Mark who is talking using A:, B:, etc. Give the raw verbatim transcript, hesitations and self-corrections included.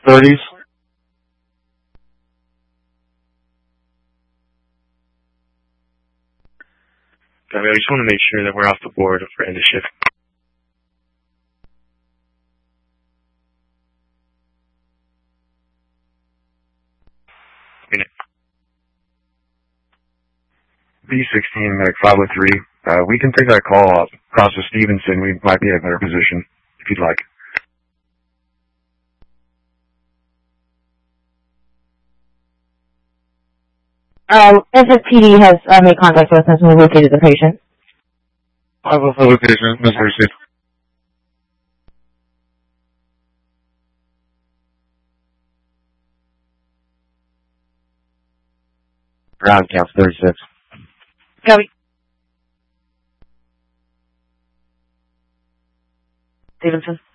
A: authorities? I just want to make sure that we're off the board for end of shift.
B: B sixteen, Medic five oh three. Uh, we can take that call off. Cross with Stevenson. We might be in a better position, if you'd like.
C: Um, S S P D has uh, made contact with us and we located the patient.
A: I will have a patient, Miz Hersey.
B: Ground count thirty-six.
C: Copy.
D: Stevenson?